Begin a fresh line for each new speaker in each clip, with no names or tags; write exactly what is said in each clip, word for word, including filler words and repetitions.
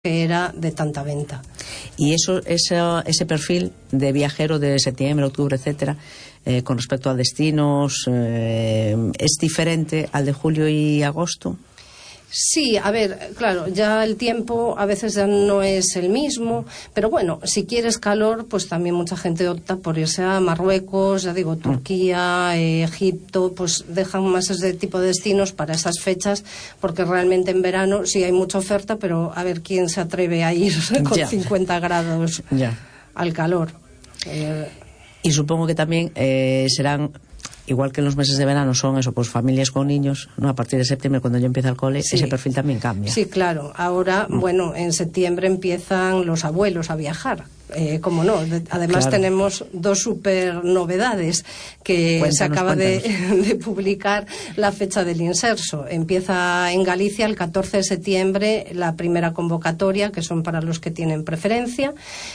que era de tanta venta.
Y eso, eso ese perfil de viajero de septiembre, octubre, etcétera, eh, con respecto a destinos, eh, ¿es diferente al de julio y agosto?
Sí, a ver, claro, ya el tiempo a veces ya no es el mismo, pero bueno, si quieres calor, pues también mucha gente opta por irse a Marruecos, ya digo, Turquía, eh, Egipto, pues dejan más ese tipo de destinos para esas fechas, porque realmente en verano sí hay mucha oferta, pero a ver quién se atreve a ir con
ya.
cincuenta grados
ya.
al calor. Eh,
y supongo que también eh, serán... Igual que en los meses de verano son eso, pues familias con niños, ¿no? A partir de septiembre, cuando ya empieza el cole, sí. Ese perfil también cambia.
Sí, claro. Ahora, mm. bueno, en septiembre empiezan los abuelos a viajar. Eh, como no, además claro. Tenemos dos super novedades que cuéntanos, se acaba de, de publicar la fecha del inserso. Empieza en Galicia el catorce de septiembre la primera convocatoria, que son para los que tienen preferencia,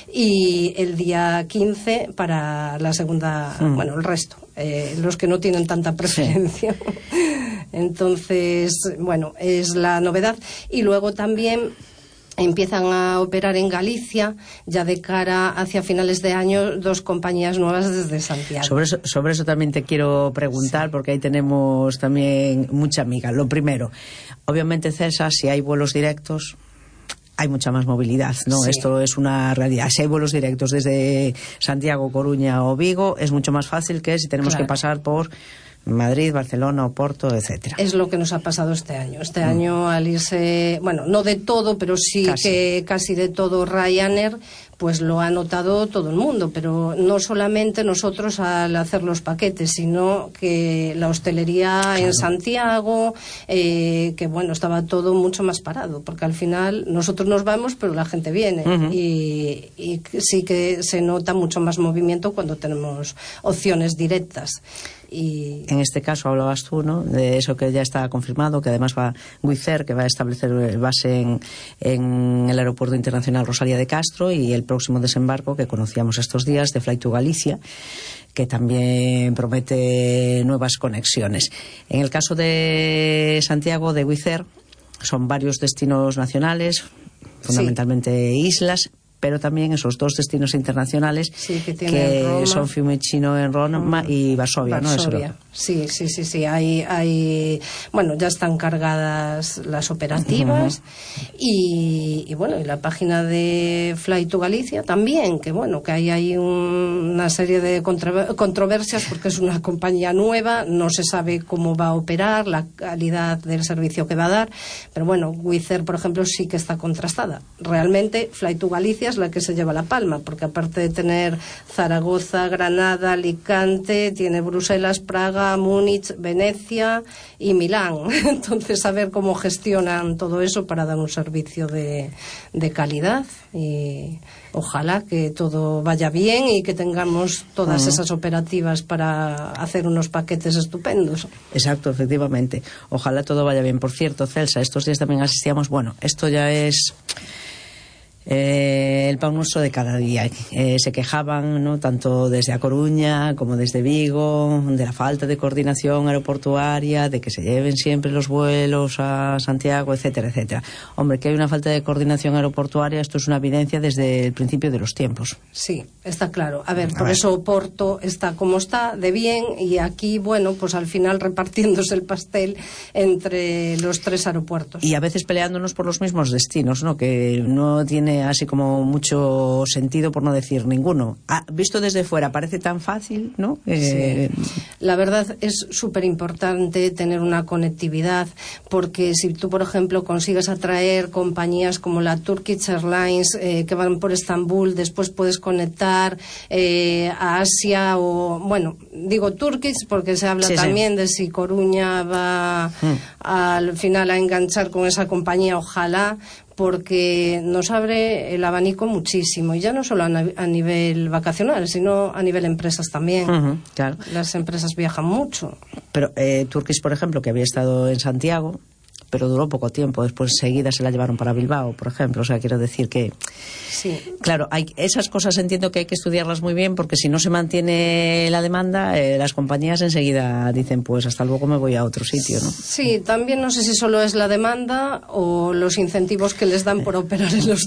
y el día quince para la segunda, mm. bueno, el resto, eh, los que no tienen tanta preferencia. Sí. Entonces, bueno, es la novedad. Y luego también empiezan a operar en Galicia, ya de cara hacia finales de año, dos compañías nuevas desde Santiago.
Sobre eso, sobre eso también te quiero preguntar, sí. Porque ahí tenemos también mucha amiga. Lo primero, obviamente, Celsa, si hay vuelos directos, hay mucha más movilidad, ¿no? Sí. Esto es una realidad. Si hay vuelos directos desde Santiago, Coruña o Vigo, es mucho más fácil que si tenemos claro. que pasar por Madrid, Barcelona, Oporto, etcétera.
Es lo que nos ha pasado este año. Este mm. año al irse, bueno, no de todo, pero sí casi. que casi de todo Ryanair, pues lo ha notado todo el mundo, pero no solamente nosotros al hacer los paquetes, sino que la hostelería claro. en Santiago, eh, que bueno, estaba todo mucho más parado, porque al final nosotros nos vamos, pero la gente viene, uh-huh. y, y sí que se nota mucho más movimiento cuando tenemos opciones directas. Y...
En este caso hablabas tú, ¿no?, de eso que ya está confirmado, que además va Wizz Air, que va a establecer base en, en el Aeropuerto Internacional Rosalía de Castro, y el próximo desembarco que conocíamos estos días de Fly to Galicia, que también promete nuevas conexiones. En el caso de Santiago, de Wizz Air, son varios destinos nacionales, fundamentalmente sí. islas, pero también esos dos destinos internacionales
sí, que,
que son Fiumicino en Roma mm. y Varsovia,
Varsovia.
¿no?
Sí, sí, sí, sí. Hay, hay, bueno, ya están cargadas las operativas uh-huh. y, y bueno, y la página de Fly to Galicia también, que bueno, que hay ahí un, una serie de contro- controversias porque es una compañía nueva, no se sabe cómo va a operar, la calidad del servicio que va a dar, pero bueno, Wizz Air, por ejemplo, sí que está contrastada. Realmente Fly to Galicia es la que se lleva la palma, porque aparte de tener Zaragoza, Granada, Alicante, tiene Bruselas, Praga, Múnich, Venecia y Milán. Entonces, a ver cómo gestionan todo eso para dar un servicio de, de calidad, y ojalá que todo vaya bien y que tengamos todas uh-huh. esas operativas para hacer unos paquetes estupendos.
Exacto, efectivamente. Ojalá todo vaya bien. Por cierto, Celsa, estos días también asistíamos, bueno, esto ya es... Eh, el pan nuestro de cada día. Eh, se quejaban, ¿no?, tanto desde A Coruña como desde Vigo, de la falta de coordinación aeroportuaria, de que se lleven siempre los vuelos a Santiago, etcétera, etcétera. Hombre, que hay una falta de coordinación aeroportuaria, esto es una evidencia desde el principio de los tiempos.
Sí, está claro. A ver, a por ver. eso Oporto está como está, de bien, y aquí, bueno, pues al final repartiéndose el pastel entre los tres aeropuertos.
Y a veces peleándonos por los mismos destinos, ¿no?, que no tiene así como mucho sentido, por no decir ninguno. Ah, visto desde fuera parece tan fácil, ¿no? Eh...
Sí. La verdad es súper importante tener una conectividad, porque si tú, por ejemplo, consigues atraer compañías como la Turkish Airlines, eh, que van por Estambul, después puedes conectar eh, a Asia, o bueno, digo Turkish porque se habla sí, también sí. de si Coruña va mm. al final a enganchar con esa compañía, ojalá, porque nos abre el abanico muchísimo, y ya no solo a nivel vacacional, sino a nivel empresas también.
Uh-huh, claro.
Las empresas viajan mucho.
Pero eh, Turkish, por ejemplo, que había estado en Santiago, pero duró poco tiempo. Después enseguida se la llevaron para Bilbao, por ejemplo. O sea, quiero decir que,
sí.
claro, hay, esas cosas entiendo que hay que estudiarlas muy bien, porque si no se mantiene la demanda, eh, las compañías enseguida dicen, pues hasta luego, me voy a otro sitio, ¿no?
Sí, también no sé si solo es la demanda o los incentivos que les dan por operar en los